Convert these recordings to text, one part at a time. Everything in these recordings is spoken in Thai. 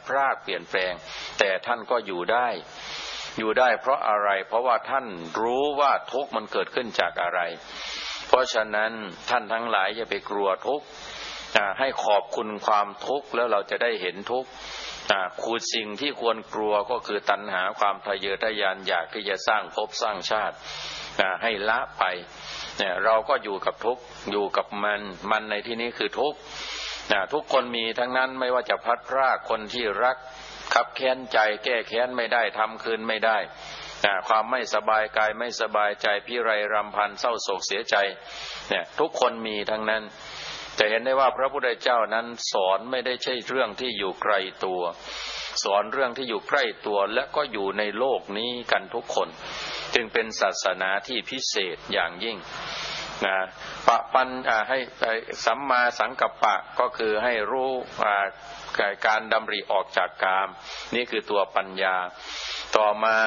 พรากเปลี่ยนแปลงแต่ท่านก็อยู่ได้เพราะอะไรเพราะว่าท่านรู้ว่าทุกข์มันเกิดขึ้นจากอะไรเพราะฉะนั้นท่านทั้งหลายอย่าไปกลัวทุกข์ให้ขอบคุณความทุกข์แล้วเราจะได้เห็นทุกข์คือสิ่งที่ควรกลัวก็คือตัณหาความทะเยอทะยานอยากที่จะสร้างภพสร้างชาติให้ละไปเราก็อยู่กับทุกข์อยู่กับมันในที่นี้คือทุกข์ทุกคนมีทั้งนั้นไม่ว่าจะพลัดพรากคนที่รักขับแค้นใจแก้แค้นไม่ได้ทำคืนไม่ได้ความไม่สบายกายไม่สบายใจพิไรรำพันเศร้าโศกเสียใจเนี่ยทุกคนมีทั้งนั้นจะเห็นได้ว่าพระพุทธเจ้านั้นสอนไม่ได้ใช่เรื่องที่อยู่ไกลตัวสอนเรื่องที่อยู่ใกล้ตัวและก็อยู่ในโลกนี้กันทุกคนจึงเป็นศาสนาที่พิเศษอย่างยิ่งปะปันให้สัมมาสังกัปปะก็คือให้รู้การดำริออกจากกามนี่คือตัวปัญญาต่อมา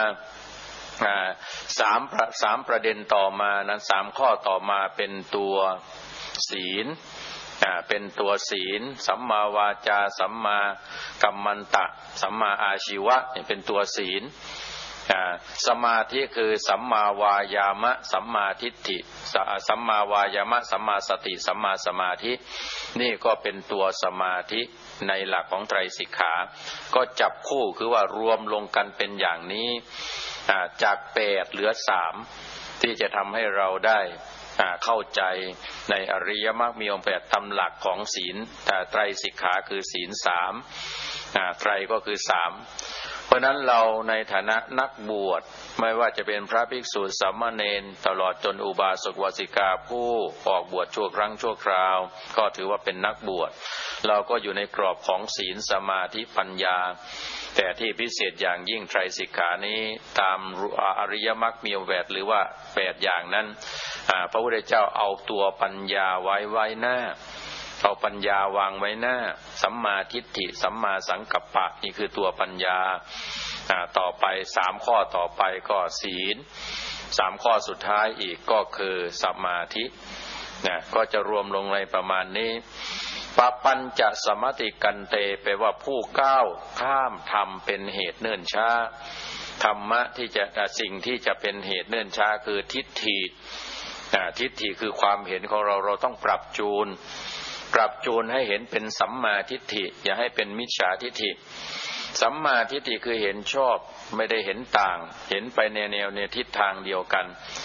สามประเด็นต่อมานั้น3ข้อต่อมาเป็นตัวศีลเป็นตัวศีลสัมมาวาจาสัมมากัมมันตะสัมมาอาชีวะเป็นตัวศีลสมาธิคือสัมมาวายามะสัมมาทิฏฐิสัมมาวายามะสัมมาสติสัมมาสมาธินี่ก็เป็นตัวสมาธิในหลักของไตรสิกขาก็จับคู่คือว่ารวมลงกันเป็นอย่างนี้จาก8เหลือ3ที่จะทำให้เราได้เข้าใจในอริยมรรคมีองค์8ตามหลักของศีลไตรสิกขาคือศีล3ไตรก็คือ3เพราะนั้นเราในฐานะนักบวชไม่ว่าจะเป็นพระภิกษุสามเณรตลอดจนอุบาสกอุบาสิกาผู้ออกบวชชั่วครั้งชั่วคราวก็ถือว่าเป็นนักบวชเราก็อยู่ในกรอบของศีลสมาธิปัญญาแต่ที่พิเศษอย่างยิ่งไตรสิกขานี้ตามอริยมรรคมีองค์8หรือว่า8อย่างนั้นพระพุทธเจ้าเอาตัวปัญญาไว้หน้าเอาปัญญาวางไว้หน้าสัมมาทิฏฐิสัมมาสังกัปปะนี่คือตัวปัญญาต่อไป3ข้อต่อไปก็ศีล3ข้อสุดท้ายอีกก็คือสมาธิก็จะรวมลงในประมาณนี้ปปัญจสมติกันเตแปลว่าผู้ก้าวข้ามธรรมเป็นเหตุเนิ่นช้าธรรมะที่จะสิ่งที่จะเป็นเหตุเนิ่นช้าคือทิฏฐิคือความเห็นของเราต้องปรับจูนให้เห็นเป็นสัมมาทิฏฐิอย่าให้เป็นมิจฉาทิฏฐิสัมมาทิฏฐิคือเห็นชอบไม่ได้เห็นต่างเห็นไปในแนวทิศทางเดียวกัน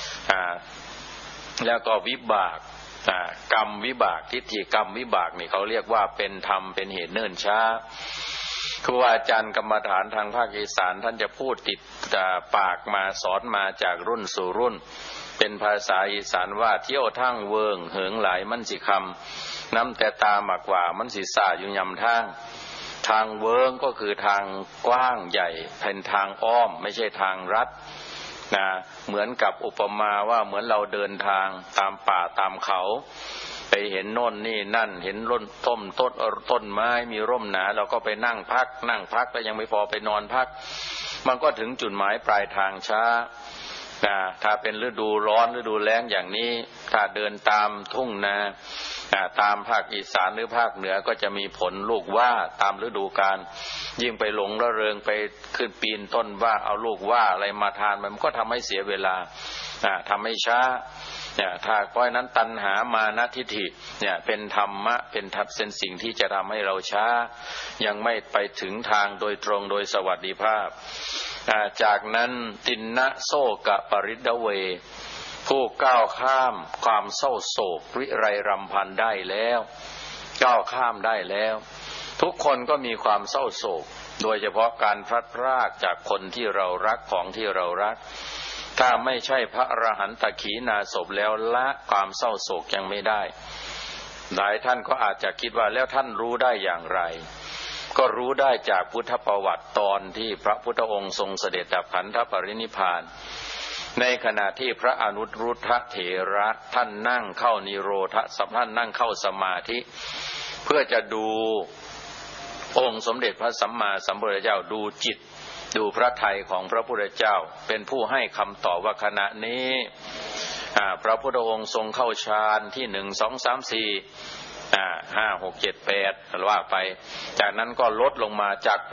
แล้วก็วิบากกรรมวิบากทิฏฐิกรรมวิบากนี่เขาเรียกว่าเป็นธรรมเป็นเหตุเนิ่นช้าครูอาจารย์กรรมฐานทางภาคอีสานท่านจะพูดติดปากมาสอนมาจากรุ่นสู่รุ่นเป็นภาษาอีสานว่าเที่ยวทั้งเวิงเหิงหลายมันสิคำน้ำแต่ตามากกว่ามันสิสาอยู่ยำทางเวิงก็คือทางกว้างใหญ่เป็นทางอ้อมไม่ใช่ทางรัดเหมือนกับอุปมาว่าเหมือนเราเดินทางตามป่าตามเขาไปเห็นโน่นนี่นั่นเห็นต้นไม้มีร่มหนาเราก็ไปนั่งพักแล้วยังไม่พอไปนอนพักมันก็ถึงจุดหมายปลายทางช้าถ้าเป็นฤดูร้อนฤดูแล้งอย่างนี้ถ้าเดินตามทุ่งนาตามภาคอีสานหรือภาคเหนือก็จะมีผลลูกว่าตามฤดูกาลยิ่งไปหลงระเริงไปขึ้นปีนต้นว่าเอาลูกว่าอะไรมาทานมันก็ทำให้เสียเวลาทำให้ช้าถ้าเพราะนั้นตัณหามานะทิฏฐิเป็นธรรมะเป็นสิ่งที่จะทำให้เราช้ายังไม่ไปถึงทางโดยตรงโดยสวัสดิภาพจากนั้นตินนะโสกะปริดเวผู้ก้าวข้ามความเศร้าโศกวิไรรำพันได้แล้วก้าวข้ามได้แล้วทุกคนก็มีความเศร้าโศกโดยเฉพาะการพลัดพรากจากคนที่เรารักของที่เรารักถ้าไม่ใช่พระอรหันตขีณาสพแล้วละความเศร้าโศกยังไม่ได้หลายท่านก็อาจจะคิดว่าแล้วท่านรู้ได้อย่างไรก็รู้ได้จากพุทธประวัติตอนที่พระพุทธองค์ทรงเสด็จดับขันธปรินิพพานในขณะที่พระอนุรุทธเถระท่านนั่งเข้านิโรธท่านนั่งเข้าสมาธิเพื่อจะดูองค์สมเด็จพระสัมมาสัมพุทธเจ้าดูจิตดูพระทัยของพระพุทธเจ้าเป็นผู้ให้คำตอบว่าขณะนี้พระพุทธองค์ทรงเข้าฌานที่1 2 3 4 5 6 7 8ว่าไปจากนั้นก็ลดลงมาจาก